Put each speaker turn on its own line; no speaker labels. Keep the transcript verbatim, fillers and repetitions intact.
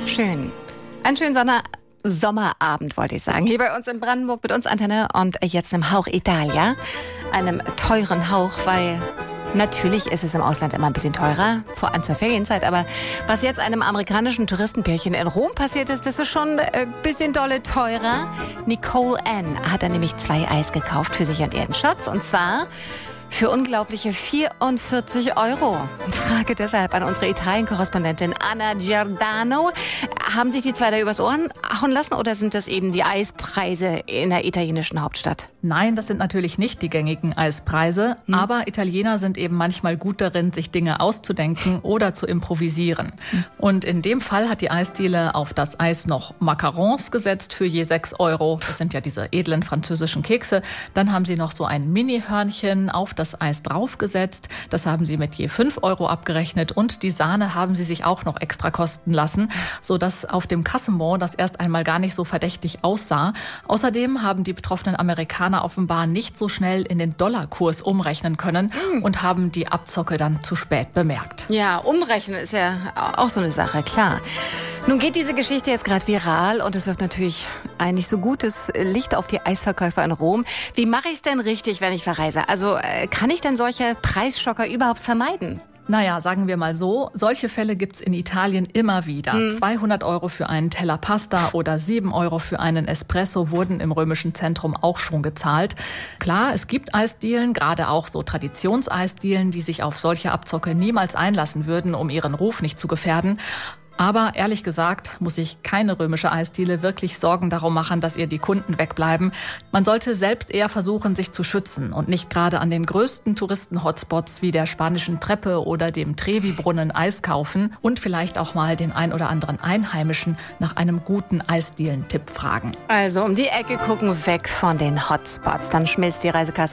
Schön. Einen schönen Sonner Sommerabend, wollte ich sagen. Hier bei uns in Brandenburg mit uns Antenne und jetzt im Hauch Italia. Einem teuren Hauch, weil natürlich ist es im Ausland immer ein bisschen teurer, vor allem zur Ferienzeit. Aber was jetzt einem amerikanischen Touristenpärchen in Rom passiert ist, das ist schon ein bisschen dolle teurer. Nicole Ann hat dann nämlich zwei Eis gekauft für sich und ihren Schatz. Und zwar für unglaubliche vierundvierzig Euro. Frage deshalb an unsere Italien-Korrespondentin Anna Giordano. Haben sich die zwei da übers Ohren hauen lassen oder sind das eben die Eispreise in der italienischen Hauptstadt?
Nein, das sind natürlich nicht die gängigen Eispreise, hm. aber Italiener sind eben manchmal gut darin, sich Dinge auszudenken oder zu improvisieren. Hm. Und in dem Fall hat die Eisdiele auf das Eis noch Macarons gesetzt für je sechs Euro. Das sind ja diese edlen französischen Kekse. Dann haben sie noch so ein Mini-Hörnchen auf das Eis draufgesetzt. Das haben sie mit je fünf Euro abgerechnet und die Sahne haben sie sich auch noch extra kosten lassen, sodass auf dem Kassenbon das erst einmal gar nicht so verdächtig aussah. Außerdem haben die betroffenen Amerikaner offenbar nicht so schnell in den Dollarkurs umrechnen können mm. und haben die Abzocke dann zu spät bemerkt.
Ja, umrechnen ist ja auch so eine Sache, klar. Nun geht diese Geschichte jetzt gerade viral und es wirft natürlich ein nicht so gutes Licht auf die Eisverkäufer in Rom. Wie mache ich es denn richtig, wenn ich verreise? Also äh, kann ich denn solche Preisschocker überhaupt vermeiden?
Naja, sagen wir mal so, solche Fälle gibt's in Italien immer wieder. Hm. zweihundert Euro für einen Teller Pasta oder sieben Euro für einen Espresso wurden im römischen Zentrum auch schon gezahlt. Klar, es gibt Eisdielen, gerade auch so Traditionseisdielen, die sich auf solche Abzocke niemals einlassen würden, um ihren Ruf nicht zu gefährden. Aber ehrlich gesagt muss sich keine römische Eisdiele wirklich Sorgen darum machen, dass ihr die Kunden wegbleiben. Man sollte selbst eher versuchen, sich zu schützen und nicht gerade an den größten Touristen-Hotspots wie der Spanischen Treppe oder dem Trevi-Brunnen Eis kaufen und vielleicht auch mal den ein oder anderen Einheimischen nach einem guten Eisdielen-Tipp fragen.
Also um die Ecke gucken, weg von den Hotspots. Dann schmilzt die Reisekasse